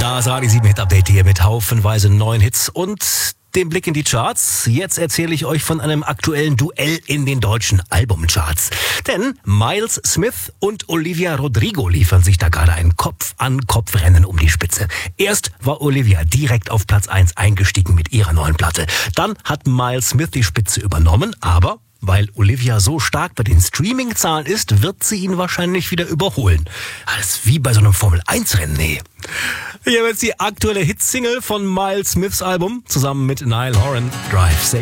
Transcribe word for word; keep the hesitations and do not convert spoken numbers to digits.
Das Radio sieben Hit Update hier mit haufenweise neuen Hits und dem Blick in die Charts. Jetzt erzähle ich euch von einem aktuellen Duell in den deutschen Albumcharts. Denn Miles Smith und Olivia Rodrigo liefern sich da gerade ein Kopf-an-Kopf-Rennen um die Spitze. Erst war Olivia direkt auf Platz eins eingestiegen mit ihrer neuen Platte. Dann hat Miles Smith die Spitze übernommen, aber weil Olivia so stark bei den Streaming-Zahlen ist, wird sie ihn wahrscheinlich wieder überholen. Alles wie bei so einem Formel eins Rennen, nee. Hier wird die aktuelle Hitsingle von Miles Smiths Album zusammen mit Niall Horan, Drive Safe.